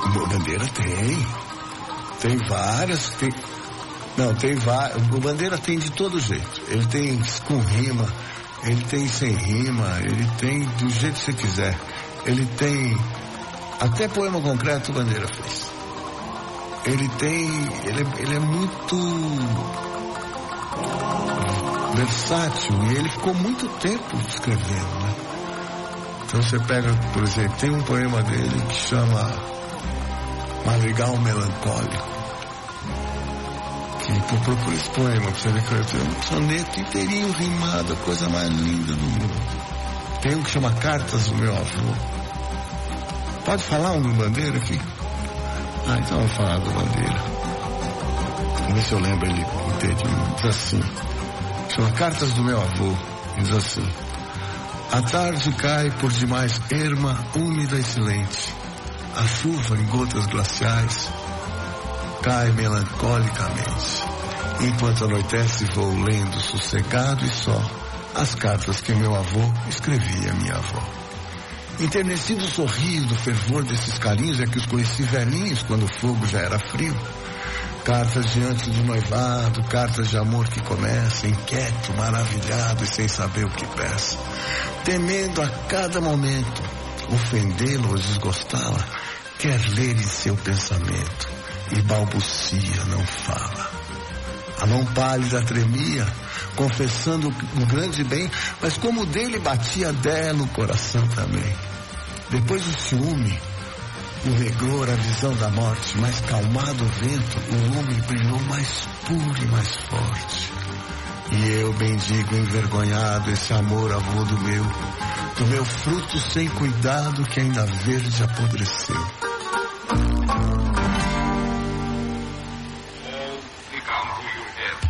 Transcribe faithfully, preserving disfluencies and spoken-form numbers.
Bandeira tem. Tem várias. Tem... Não, tem várias. O Bandeira tem de todo jeito. Ele tem com rima, ele tem sem rima, ele tem do jeito que você quiser. Ele tem. Até poema concreto o Bandeira fez. Ele tem. Ele, ele é muito versátil e ele ficou muito tempo escrevendo, né? Então você pega, por exemplo, tem um poema dele que chama Madrigal Melancólico. Que procura esse poema pra você ver que é um soneto inteirinho rimado, a coisa mais linda do mundo. Tem um que chama Cartas do Meu Avô. Pode falar um do Bandeira aqui? Ah, então eu vou falar do Bandeira. Vamos ver se eu lembro ele inteirinho. Diz assim. Chama Cartas do Meu Avô. Diz assim. A tarde cai por demais erma, úmida e silente. A chuva em gotas glaciais cai melancolicamente. Enquanto anoitece vou lendo sossegado e só as cartas que meu avô escrevia à minha avó. Enternecido sorrio do fervor desses carinhos, é que os conheci velhinhos quando o fogo já era frio. Cartas diante do noivado, cartas de amor que começa, inquieto, maravilhado e sem saber o que peça. Temendo a cada momento ofendê-lo ou desgostá-la, quer ler em seu pensamento e balbucia, não fala. A mão pálida tremia, confessando um grande bem, mas como dele batia dela o coração também. Depois o ciúme, o rigor, a visão da morte, mais calmado o vento, o lume brilhou mais puro e mais forte. E eu bendigo envergonhado esse amor avô do meu, do meu fruto sem cuidado que ainda verde apodreceu.